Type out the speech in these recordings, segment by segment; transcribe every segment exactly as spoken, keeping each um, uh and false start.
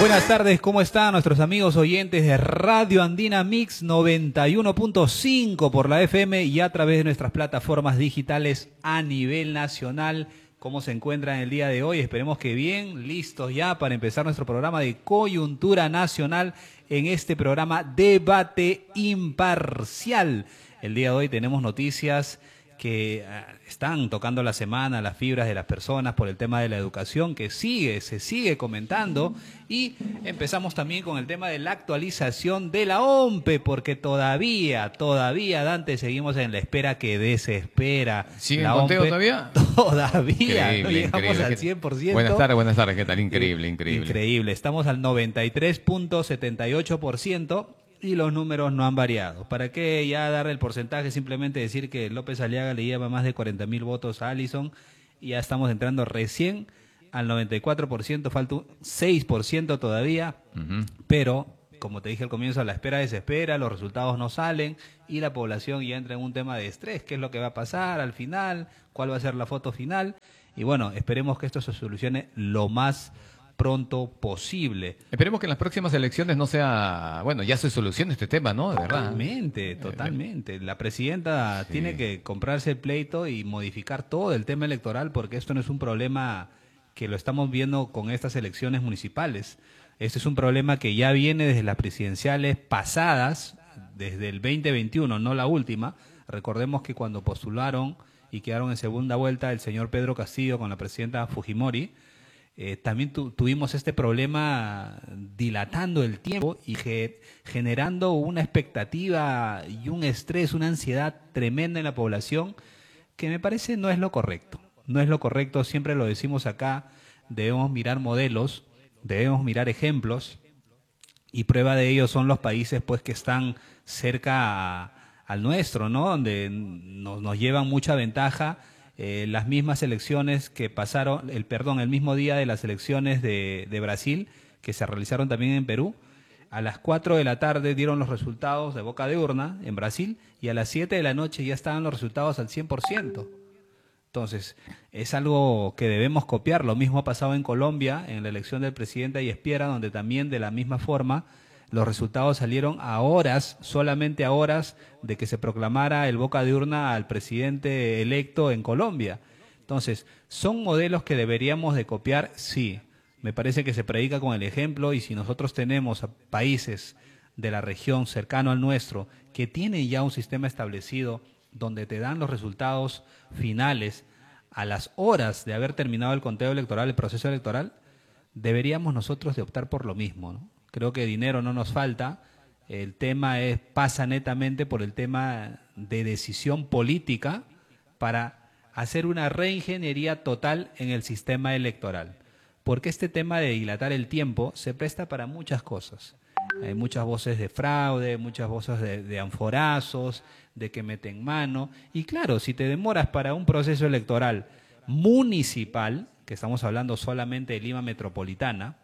Buenas tardes, ¿cómo están nuestros amigos oyentes de Radio Andina Mix noventa y uno punto cinco por la F M y a través de nuestras plataformas digitales a nivel nacional? ¿Cómo se encuentran el día de hoy? Esperemos que bien, listos ya para empezar nuestro programa de coyuntura nacional en este programa Debate Imparcial. El día de hoy tenemos noticias que están tocando la semana, las fibras de las personas por el tema de la educación, que sigue, se sigue comentando, y empezamos también con el tema de la actualización de la O M P E, porque todavía, todavía, Dante, seguimos en la espera que desespera. ¿Sigue en conteo todavía? Todavía, increíble, no llegamos increíble. al cien por ciento. Buenas tardes, buenas tardes, ¿qué tal? Increíble, increíble. Increíble, estamos al noventa y tres punto setenta y ocho por ciento. Y los números no han variado. ¿Para qué ya dar el porcentaje? Simplemente decir que López Aliaga le lleva más de cuarenta mil votos a Allison y ya estamos entrando recién al noventa y cuatro por ciento, falta un seis por ciento todavía, uh-huh. Pero, como te dije al comienzo, la espera desespera, los resultados no salen y la población ya entra en un tema de estrés. ¿Qué es lo que va a pasar al final? ¿Cuál va a ser la foto final? Y bueno, esperemos que esto se solucione lo más pronto posible. Esperemos que en las próximas elecciones no sea, bueno, ya se solucione este tema, ¿no? De verdad. Totalmente, totalmente. La presidenta sí. tiene que comprarse el pleito y modificar todo el tema electoral, porque esto no es un problema que lo estamos viendo con estas elecciones municipales. Este es un problema que ya viene desde las presidenciales pasadas, desde el veinte veintiuno, no la última. Recordemos que cuando postularon y quedaron en segunda vuelta el señor Pedro Castillo con la presidenta Fujimori, Eh, también tu, tuvimos este problema dilatando el tiempo y ge, generando una expectativa y un estrés, una ansiedad tremenda en la población, que me parece no es lo correcto. No es lo correcto, siempre lo decimos acá, debemos mirar modelos, debemos mirar ejemplos, y prueba de ello son los países pues que están cerca a, al nuestro, ¿no? Donde nos, nos llevan mucha ventaja. Eh, las mismas elecciones que pasaron, el perdón, el mismo día de las elecciones de, de Brasil, que se realizaron también en Perú, a las cuatro de la tarde dieron los resultados de boca de urna en Brasil y a las siete de la noche ya estaban los resultados al cien por ciento. Entonces, es algo que debemos copiar. Lo mismo ha pasado en Colombia, en la elección del presidente Ayes Piera, donde también de la misma forma los resultados salieron a horas, solamente a horas de que se proclamara el boca de urna al presidente electo en Colombia. Entonces, ¿son modelos que deberíamos de copiar? Sí. Me parece que se predica con el ejemplo, y si nosotros tenemos a países de la región cercano al nuestro que tienen ya un sistema establecido donde te dan los resultados finales a las horas de haber terminado el conteo electoral, el proceso electoral, deberíamos nosotros de optar por lo mismo, ¿no? Creo que dinero no nos falta. El tema es, pasa netamente por el tema de decisión política para hacer una reingeniería total en el sistema electoral. Porque este tema de dilatar el tiempo se presta para muchas cosas. Hay muchas voces de fraude, muchas voces de, de anforazos, de que meten mano. Y claro, si te demoras para un proceso electoral municipal, que estamos hablando solamente de Lima Metropolitana,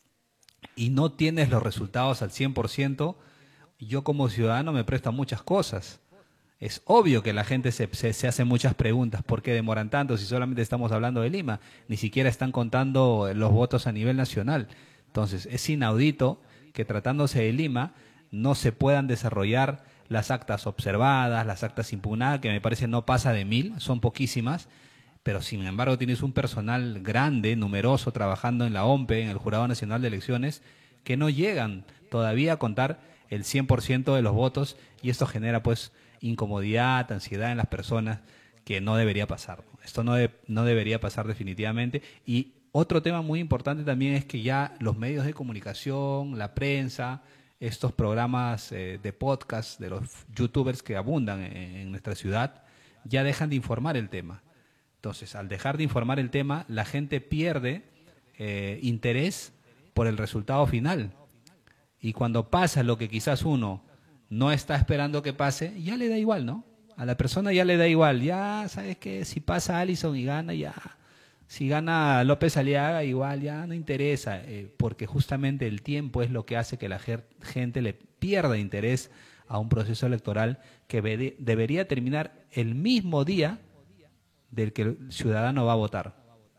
y no tienes los resultados al cien por ciento, yo como ciudadano me presto a muchas cosas. Es obvio que la gente se, se, se hace muchas preguntas. ¿Por qué demoran tanto si solamente estamos hablando de Lima? Ni siquiera están contando los votos a nivel nacional. Entonces, es inaudito que tratándose de Lima no se puedan desarrollar las actas observadas, las actas impugnadas, que me parece no pasa de mil, son poquísimas. Pero sin embargo tienes un personal grande, numeroso, trabajando en la O M P E, en el Jurado Nacional de Elecciones, que no llegan todavía a contar el cien por ciento de los votos, y esto genera pues incomodidad, ansiedad en las personas, que no debería pasar. Esto no, de, no debería pasar definitivamente. Y otro tema muy importante también es que ya los medios de comunicación, la prensa, estos programas eh, de podcast de los youtubers que abundan en, en nuestra ciudad, ya dejan de informar el tema. Entonces, al dejar de informar el tema, la gente pierde eh, interés por el resultado final. Y cuando pasa lo que quizás uno no está esperando que pase, ya le da igual, ¿no? A la persona ya le da igual. Ya, ¿sabes qué? Si pasa Allison y gana, ya. Si gana López Aliaga, igual, ya no interesa. Eh, porque justamente el tiempo es lo que hace que la gente le pierda interés a un proceso electoral que ve- debería terminar el mismo día del que el ciudadano va a votar.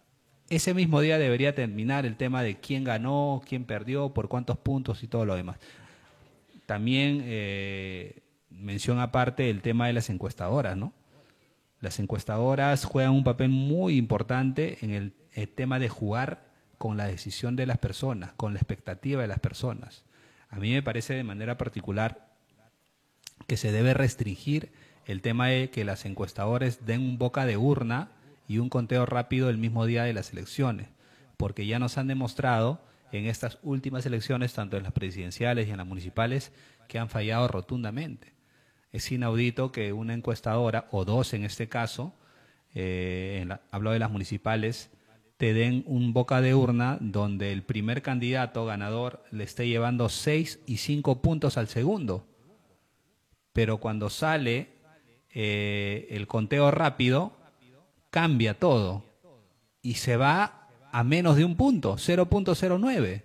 ese mismo día debería terminar el tema de quién ganó, quién perdió, por cuántos puntos y todo lo demás. También eh, mención aparte el tema de las encuestadoras, ¿no? Las encuestadoras juegan un papel muy importante en el, el tema de jugar con la decisión de las personas, con la expectativa de las personas. A mí me parece de manera particular que se debe restringir el tema de que las encuestadoras den un boca de urna y un conteo rápido el mismo día de las elecciones, porque ya nos han demostrado en estas últimas elecciones, tanto en las presidenciales y en las municipales, que han fallado rotundamente. Es inaudito que una encuestadora, o dos en este caso, eh, en la, hablo de las municipales, te den un boca de urna donde el primer candidato ganador le esté llevando seis y cinco puntos al segundo. Pero cuando sale eh, el conteo rápido, cambia todo y se va a menos de un punto, cero punto cero nueve.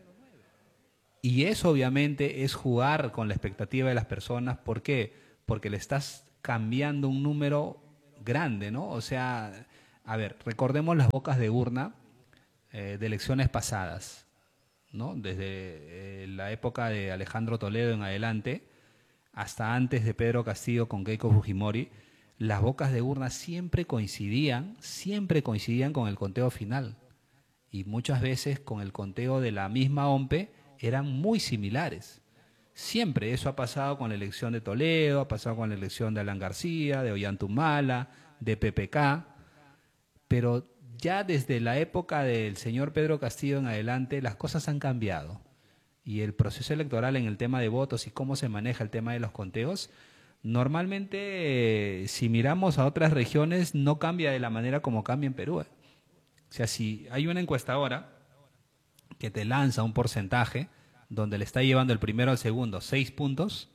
Y eso obviamente es jugar con la expectativa de las personas. ¿Por qué? Porque le estás cambiando un número grande, ¿no? O sea, a ver, recordemos las bocas de urna eh, de elecciones pasadas, ¿no? Desde eh, la época de Alejandro Toledo en adelante, hasta antes de Pedro Castillo con Keiko Fujimori, las bocas de urna siempre coincidían, siempre coincidían con el conteo final. Y muchas veces con el conteo de la misma O M P E eran muy similares. Siempre eso ha pasado con la elección de Toledo, ha pasado con la elección de Alan García, de Ollantumala, de P P K, pero ya desde la época del señor Pedro Castillo en adelante las cosas han cambiado. Y el proceso electoral en el tema de votos y cómo se maneja el tema de los conteos, normalmente eh, si miramos a otras regiones no cambia de la manera como cambia en Perú. ¿eh? O sea, si hay una encuestadora que te lanza un porcentaje donde le está llevando el primero al segundo seis puntos,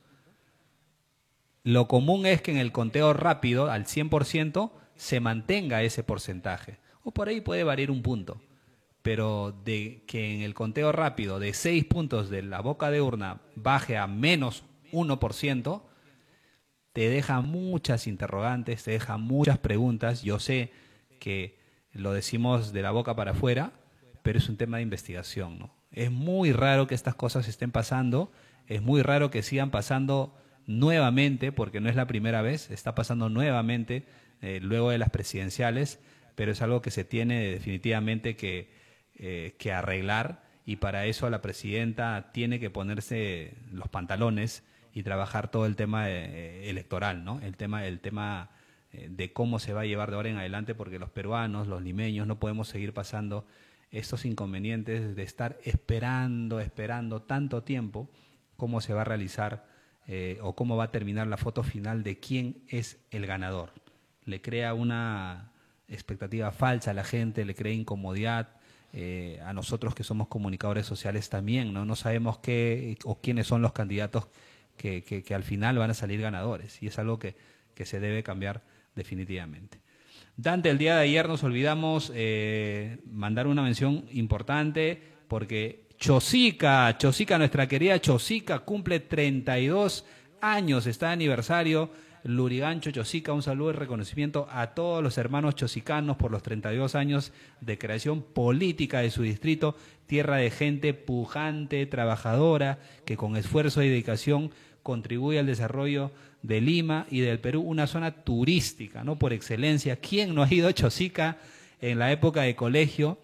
lo común es que en el conteo rápido, al cien por ciento, se mantenga ese porcentaje. O por ahí puede variar un punto. Pero de que en el conteo rápido de seis puntos de la boca de urna baje a menos uno por ciento, te deja muchas interrogantes, te deja muchas preguntas. Yo sé que lo decimos de la boca para afuera, pero es un tema de investigación, ¿no? Es muy raro que estas cosas estén pasando, es muy raro que sigan pasando nuevamente, porque no es la primera vez, está pasando nuevamente eh, luego de las presidenciales, pero es algo que se tiene definitivamente que, eh, que arreglar, y para eso la presidenta tiene que ponerse los pantalones y trabajar todo el tema eh, electoral, ¿no? El tema, el tema eh, de cómo se va a llevar de ahora en adelante, porque los peruanos, los limeños, no podemos seguir pasando estos inconvenientes de estar esperando, esperando tanto tiempo cómo se va a realizar eh, o cómo va a terminar la foto final de quién es el ganador. Le crea una expectativa falsa a la gente, le crea incomodidad, eh, a nosotros que somos comunicadores sociales también, ¿no? No sabemos qué o quiénes son los candidatos que, que, que al final van a salir ganadores, y es algo que, que se debe cambiar definitivamente. Dante, el día de ayer nos olvidamos eh, mandar una mención importante porque Chosica, Chosica, nuestra querida Chosica, cumple treinta y dos años, está de aniversario. Lurigancho, Chosica, un saludo y reconocimiento a todos los hermanos chosicanos por los treinta y dos años de creación política de su distrito, tierra de gente pujante, trabajadora, que con esfuerzo y dedicación contribuye al desarrollo de Lima y del Perú, una zona turística, ¿no? Por excelencia. ¿Quién no ha ido a Chosica en la época de colegio?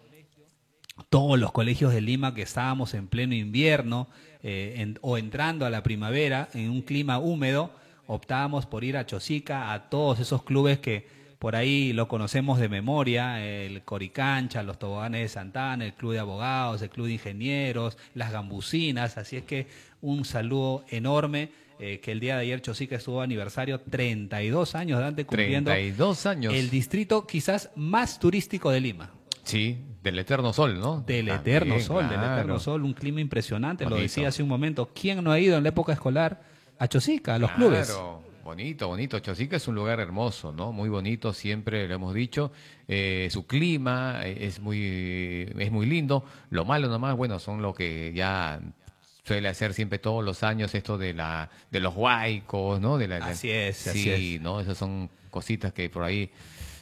Todos los colegios de Lima que estábamos en pleno invierno eh, en, o entrando a la primavera en un clima húmedo, optábamos por ir a Chosica, a todos esos clubes que por ahí lo conocemos de memoria, el Coricancha, los Toboganes de Santana, el Club de Abogados, el Club de Ingenieros, las Gambusinas. Así es que un saludo enorme, eh, que el día de ayer Chosica estuvo aniversario, treinta y dos años, Dante, cumpliendo treinta y dos años. El distrito quizás más turístico de Lima. Sí, del eterno sol, ¿no? Del También, eterno sol, claro. del eterno sol, un clima impresionante, Bonito. lo decía hace un momento. ¿Quién no ha ido en la época escolar a Chosica, a los Claro, clubes? bonito, bonito. Chosica es un lugar hermoso, ¿no? Muy bonito, siempre lo hemos dicho. Eh, su clima eh, es muy, es muy lindo. Lo malo nomás, bueno, son lo que ya suele hacer siempre todos los años, esto de la, de los huaicos, ¿no? De la, Así es, sí, así es. ¿no? Esas son cositas que por ahí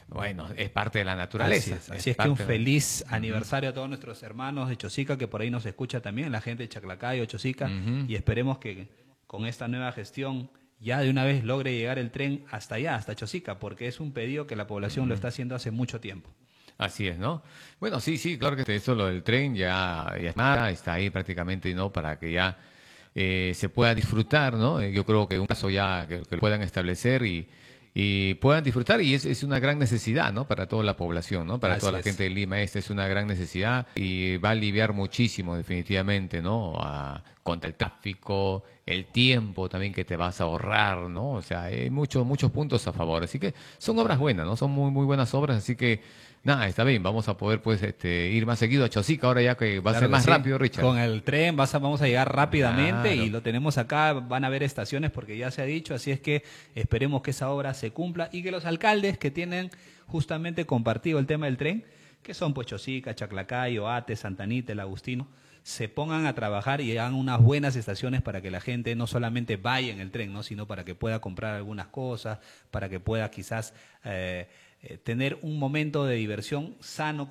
bueno, es parte de la naturaleza. Así es, así es que parte un de- feliz aniversario a todos nuestros hermanos de Chosica, que por ahí nos escucha también, la gente de Chaclacayo, Chosica, Ujú. y esperemos que con esta nueva gestión ya de una vez logre llegar el tren hasta allá, hasta Chosica, porque es un pedido que la población lo está haciendo hace mucho tiempo. Así es, ¿no? Bueno, sí, sí, claro que eso, lo del tren ya, ya está, está ahí prácticamente, ¿no? Para que ya eh, se pueda disfrutar, ¿no? Eh, Yo creo que un caso ya que, que lo puedan establecer y, y puedan disfrutar y es, es una gran necesidad, ¿no? Para toda la población, ¿no? Para Así toda la es. gente de Lima, esta es una gran necesidad y va a aliviar muchísimo definitivamente, ¿no? A- contra el tráfico, el tiempo también que te vas a ahorrar, ¿no? O sea, hay muchos, muchos puntos a favor. Así que son obras buenas, ¿no? Son muy, muy buenas obras, así que nada, está bien, vamos a poder pues este, ir más seguido a Chosica ahora ya que va a Claro ser que más sí. rápido, Richard. Con el tren vas a- vamos a llegar rápidamente Claro. y lo tenemos acá, van a haber estaciones porque ya se ha dicho, así es que esperemos que esa obra se cumpla y que los alcaldes que tienen justamente compartido el tema del tren, que son pues Chosica, Chaclacayo, Ate, Santanita, El Agustino, se pongan a trabajar y hagan unas buenas estaciones para que la gente no solamente vaya en el tren, ¿no? Sino para que pueda comprar algunas cosas, para que pueda quizás eh, eh, tener un momento de diversión sano